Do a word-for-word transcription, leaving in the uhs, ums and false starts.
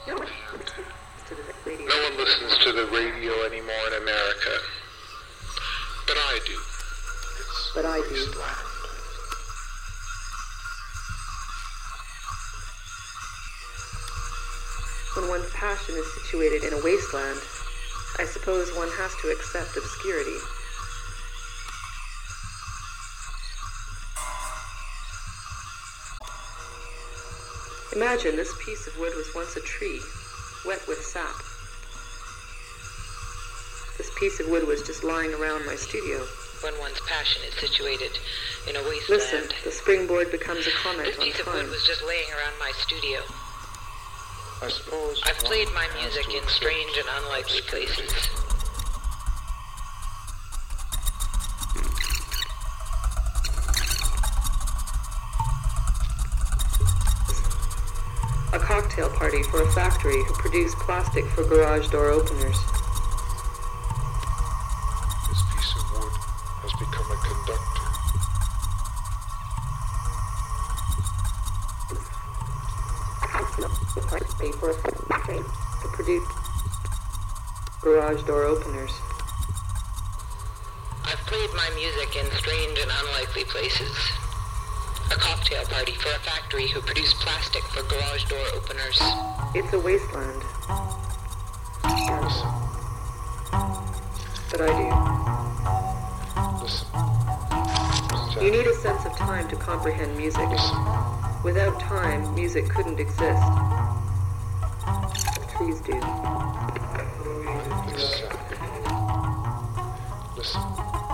No one listens to the radio anymore in America. But I do. It's but I do. wasteland. When one's passion is situated in a wasteland, I suppose one has to accept obscurity. Imagine this piece of wood was once a tree, wet with sap. This piece of wood was just lying around my studio. When one's passion is situated in a wasteland. Listen, the springboard becomes a comment This on piece of time. wood was just laying around my studio. I suppose I've played my one music has to in accept strange and unlikely places. A cocktail party for a factory who produced plastic for garage door openers. This piece of wood has become a conductor. For a factory to produce garage door openers. I've played my music in strange and unlikely places. A cocktail party for a factory who produced plastic for garage door openers. It's a wasteland. Listen, But I listen. do. You need a sense of time to comprehend music. Listen. Without time, music couldn't exist. Trees do. Exactly. Listen.